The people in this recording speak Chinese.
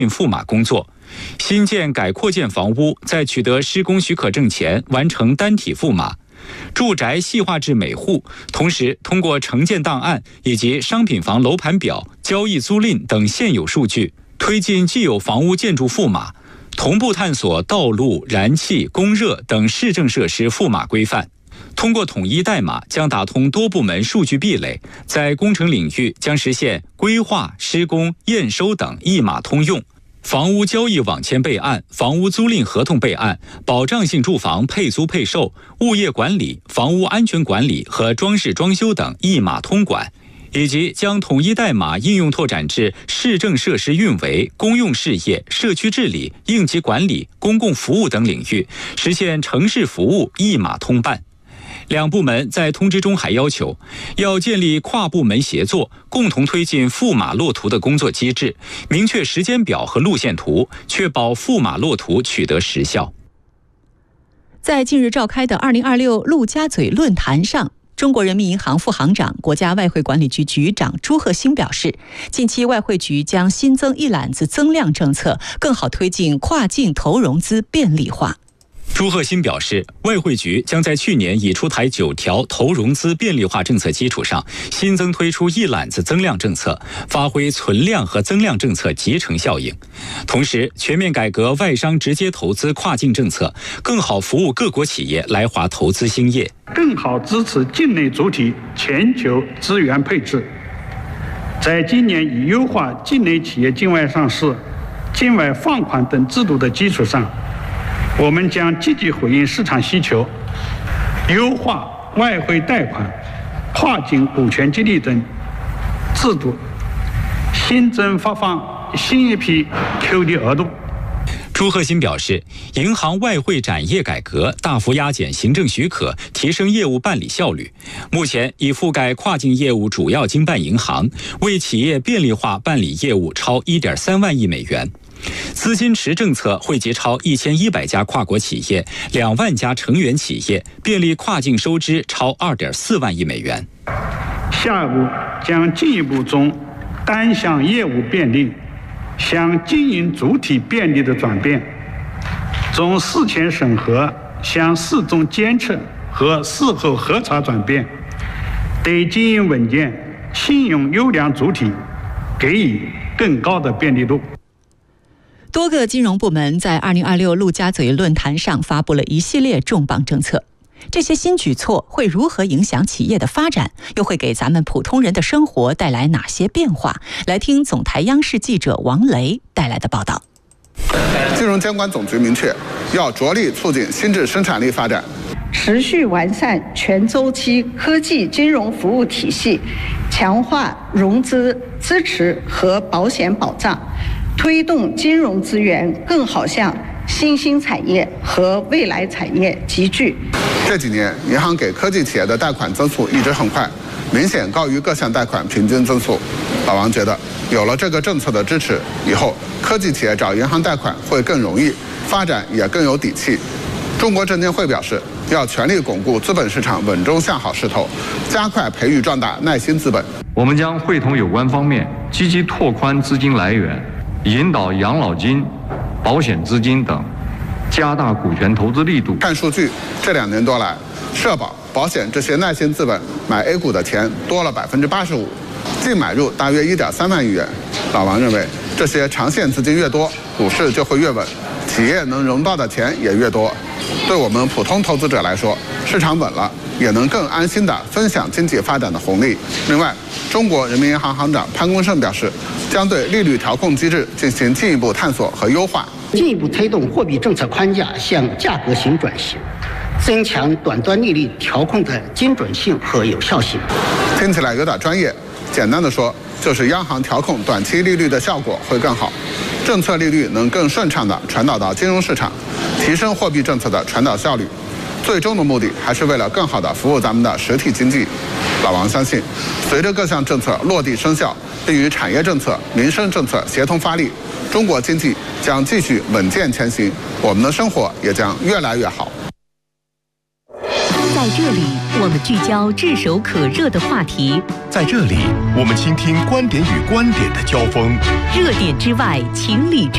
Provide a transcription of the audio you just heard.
赋码工作。新建改扩建房屋在取得施工许可证前完成单体赋码。住宅细化至每户，同时通过承建档案以及商品房楼盘表、交易租赁等现有数据，推进既有房屋建筑赋码，同步探索道路、燃气、供热等市政设施赋码规范。通过统一代码，将打通多部门数据壁垒，在工程领域将实现规划、施工、验收等一码通用。房屋交易网签备案、房屋租赁合同备案、保障性住房配租配售、物业管理、房屋安全管理和装饰装修等一码通管，以及将统一代码应用拓展至市政设施运维、公用事业、社区治理、应急管理、公共服务等领域，实现城市服务一码通办。两部门在通知中还要求，要建立跨部门协作，共同推进赋码落图的工作机制，明确时间表和路线图，确保赋码落图取得实效。 在近日召开的2026陆家嘴论坛上，中国人民银行副行长、国家外汇管理局局长朱鹤兴表示，近期外汇局将新增一揽子增量政策，更好推进跨境投融资便利化。 朱鹤兴表示，外汇局将在去年已出台9条投融资便利化政策基础上，新增推出一揽子增量政策，发挥存量和增量政策集成效应。同时，全面改革外商直接投资跨境政策，更好服务各国企业来华投资兴业， 更好支持境内主体全球资源配置。在今年以优化境内企业境外上市、境外放款等制度的基础上，我们将积极回应市场需求，优化外汇贷款、跨境股权激励等制度，新增发放新一批 QD 额度。 朱鹤兴表示，银行外汇展业改革大幅压减行政许可，提升业务办理效率。目前已覆盖跨境业务主要经办银行，为企业便利化办理业务超1.3万亿美元。资金池政策惠及超1100家跨国企业、2万家成员企业，便利跨境收支超2.4万亿美元。 下一步将进一步从单项业务便利向经营主体便利的转变，从事前审核向事中监测和事后核查转变，对经营稳健、信用优良主体给予更高的便利度。 多个金融部门在2026陆家嘴论坛上发布了一系列重磅政策，这些新举措会如何影响企业的发展，又会给咱们普通人的生活带来哪些变化？来听总台央视记者王雷带来的报道。 金融监管总局明确，要着力促进新质生产力发展， 持续完善全周期科技金融服务体系，强化融资支持和保险保障，推动金融资源更好向新兴产业和未来产业集聚。 这几年，银行给科技企业的贷款增速一直很快，明显高于各项贷款平均增速。老王觉得，有了这个政策的支持，以后科技企业找银行贷款会更容易，发展也更有底气。中国证监会表示，要全力巩固资本市场稳中向好势头，加快培育壮大耐心资本。 我们将会同有关方面积极拓宽资金来源，引导养老金、保险资金等，加大股权投资力度。 看数据，这2年多来，社保、保险这些耐心资本买 A 股的钱多了85%，净买入大约1.3万亿元。老王认为，这些长线资金越多，股市就会越稳，企业能融到的钱也越多。对我们普通投资者来说，市场稳了，也能更安心地分享经济发展的红利。另外，中国人民银行行长潘功胜表示，将对利率调控机制进行进一步探索和优化， 进一步推动货币政策框架向价格型转型，增强短端利率调控的精准性和有效性。 听起来有点专业，简单的说，就是央行调控短期利率的效果会更好，政策利率能更顺畅地传导到金融市场，提升货币政策的传导效率。最终的目的还是为了更好地服务咱们的实体经济。老王相信，随着各项政策落地生效，并与产业政策、民生政策协同发力，中国经济将继续稳健前行，我们的生活也将越来越好。 在这里我们聚焦炙手可热的话题， 在这里，我们倾听观点与观点的交锋。 热点之外，情理之